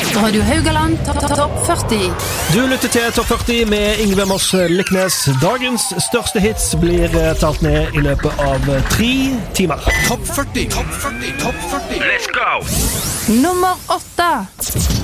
Radio Haugaland Topp 40. Du lytter til Topp 40 med Yngve Moss Liknes. Dagens største hits blir talt ned i løpet av 3 timer. Topp 40. Let's go! Nummer 8.